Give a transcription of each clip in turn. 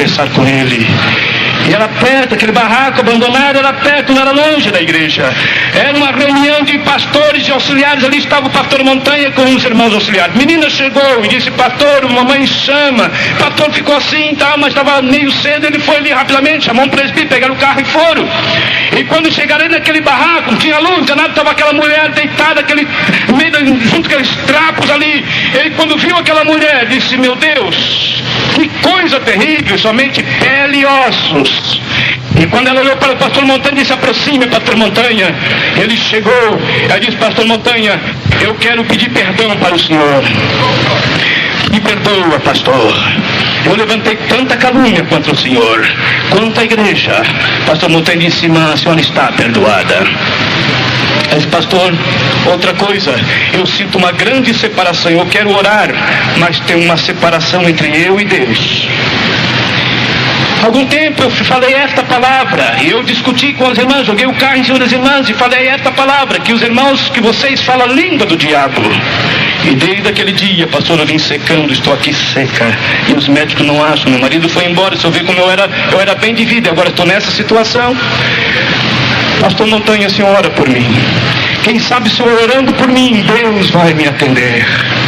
conversar com ele. E era perto, aquele barraco abandonado era perto, não era longe da igreja. Era uma reunião de pastores e auxiliares. Ali estava o pastor Montanha com os irmãos auxiliares. Menina chegou e disse: pastor, mamãe chama. O pastor ficou assim, tá, mas estava meio cedo. Ele foi ali rapidamente, chamou um presbítero, pegaram o carro e foram. E quando chegaram ali naquele barraco, não tinha luz, nada, estava aquela mulher deitada, junto com aqueles trapos ali. Ele, quando viu aquela mulher, disse: meu Deus, que coisa terrível, somente pele e ossos. E quando ela olhou para o pastor Montanha, disse: aproxime, pastor Montanha. Ele chegou, ela disse: pastor Montanha, eu quero pedir perdão para o senhor. Me perdoa, pastor. Eu levantei tanta calúnia contra o senhor, quanto a igreja. Pastor Montanha disse: irmã, a senhora está perdoada. Mas, pastor, outra coisa, eu sinto uma grande separação. Eu quero orar, mas tem uma separação entre eu e Deus. Algum tempo eu falei esta palavra, e eu discuti com as irmãs, joguei o carro em cima das irmãs e falei esta palavra, que os irmãos, que vocês falam a língua do diabo. E desde aquele dia, pastor, eu vim secando, estou aqui seca, e os médicos não acham. Meu marido foi embora, se eu ver como eu era bem de vida, agora estou nessa situação. Pastor Montanha, a senhora ora por mim. Quem sabe, se eu orando por mim, Deus vai me atender.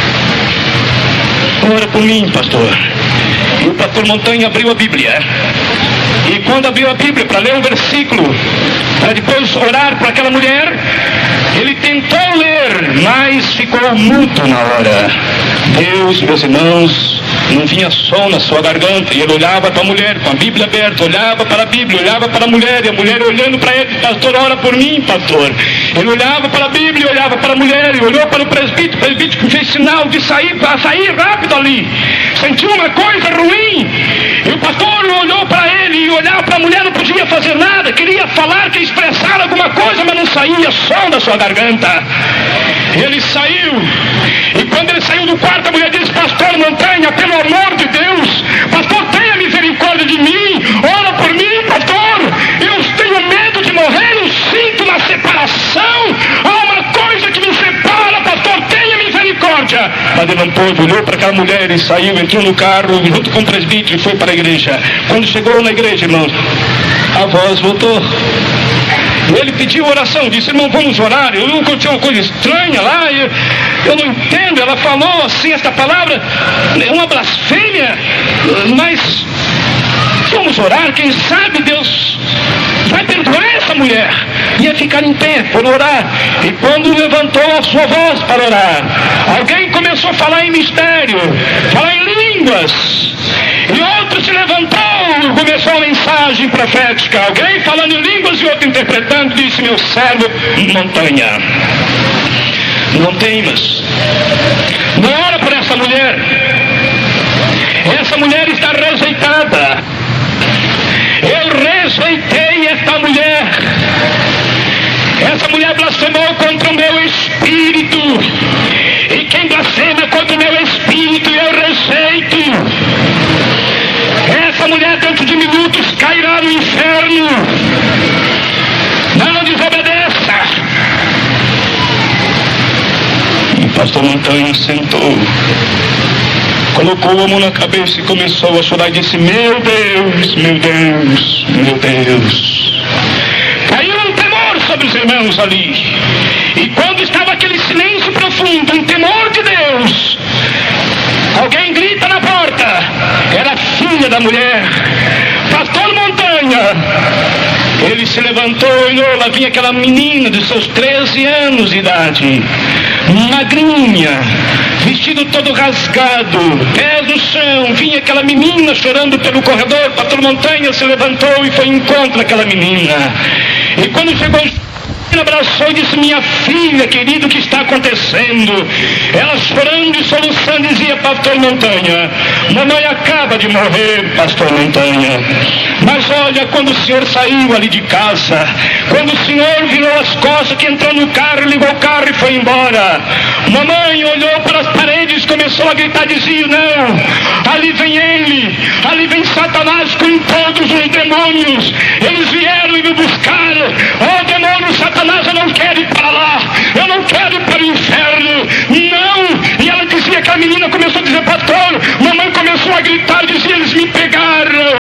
Ora por mim, pastor. E o pastor Montanha abriu a Bíblia. E quando abriu a Bíblia para ler um versículo, para depois orar para aquela mulher, ele tentou ler, mas ficou mudo na hora. Deus, meus irmãos, não vinha som na sua garganta. E ele olhava para a mulher, com a Bíblia aberta, olhava para a Bíblia, olhava para a mulher, e a mulher olhando para ele: pastor, ora por mim, pastor. Ele olhava para a Bíblia, olhava para a mulher, e olhou para o presbítero que fez sinal de sair rápido ali. Sentiu uma coisa ruim, e o pastor olhou para ele, e olhar para a mulher não podia fazer nada, queria falar, queria expressar alguma coisa, mas não saía som da sua garganta. Ele saiu, e quando ele saiu do quarto, a mulher disse: pastor Montanha, pelo amor de Deus, pastor, tenha misericórdia de mim, ora por mim, pastor, eu tenho medo de morrer, eu sinto uma separação, há uma coisa que me separa, pastor, tenha misericórdia. Mas ele não pôde, olhou para aquela mulher e saiu, entrou no carro junto com o presbítero e foi para a igreja. Quando chegou na igreja, irmãos, a voz voltou. Ele pediu oração, disse: irmão, vamos orar. Eu nunca tinha uma coisa estranha lá, eu não entendo. Ela falou assim, esta palavra é uma blasfêmia, mas vamos orar, quem sabe Deus vai perdoar essa mulher. Ia ficar em pé por orar. E quando levantou a sua voz para orar, alguém começou a falar em mistério, falar em línguas. E outro se levantou e começou a mensagem profética. Alguém falando em línguas e outro interpretando, disse: meu servo Montanha, não temas, não ora por essa mulher. Essa mulher está rejeitada. Eu rejeitei esta mulher. Essa mulher blasfemou contra o meu espírito. E quem blasfema contra o meu espírito, eu rejeito. Essa mulher dentro de minutos cairá no inferno. Não desobedeça. E o pastor Montanha sentou, colocou a mão na cabeça e começou a chorar e disse: meu Deus, meu Deus, meu Deus. Caiu um temor sobre os irmãos ali. E quando estava aquele silêncio profundo, um temor de Deus, alguém grita na porta. Era a filha da mulher. Pastor Montanha. Ele se levantou e olhou, lá vinha aquela menina de seus 13 anos de idade, magrinha, vestido todo rasgado, pés no chão. Vinha aquela menina chorando pelo corredor. Pastor Montanha se levantou e foi em encontro daquela menina. E quando chegou, ele abraçou e disse: minha filha querida, o que está acontecendo? Ela chorando e soluçando dizia: pastor Montanha, mamãe acaba de morrer, pastor Montanha. Mas olha, quando o senhor saiu ali de casa, quando o senhor virou as costas, que entrou no carro, ligou o carro e foi embora, mamãe olhou para as paredes, começou a gritar, dizia: não, ali vem ele, ali vem Satanás com todos os demônios, eles vieram e me buscaram. Oh demônio, Satanás, eu não quero ir para lá, eu não quero ir para o inferno, não. E ela dizia, que a menina começou a dizer: pastor, mamãe começou a gritar, dizia: eles me pegaram,